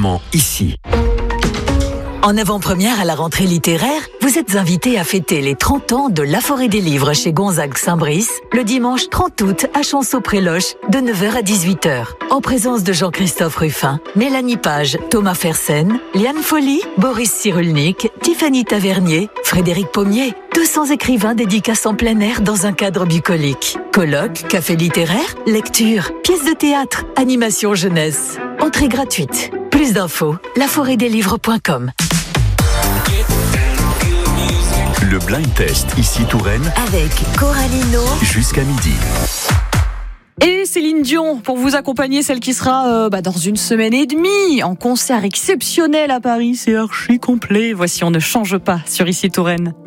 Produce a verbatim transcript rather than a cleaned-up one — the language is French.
seulement ici. En avant-première à la rentrée littéraire, vous êtes invité à fêter les trente ans de La Forêt des Livres chez Gonzague-Saint-Brice, le dimanche trente août à Chanceau-Près-Loche, de neuf heures à dix-huit heures. En présence de Jean-Christophe Ruffin, Mélanie Page, Thomas Fersen, Liane Folly, Boris Cyrulnik, Tiffany Tavernier, Frédéric Pommier. deux cents écrivains dédicaces en plein air dans un cadre bucolique. Colloques, café littéraire, lecture, pièces de théâtre, animation jeunesse. Entrée gratuite. Plus d'infos, la forêt des livres point com. Le blind test ici Touraine Avec Coralino jusqu'à midi. Et Céline Dion pour vous accompagner, celle qui sera euh, bah, dans une semaine et demie en concert exceptionnel à Paris. C'est archi complet. Voici On ne change pas sur Ici Touraine.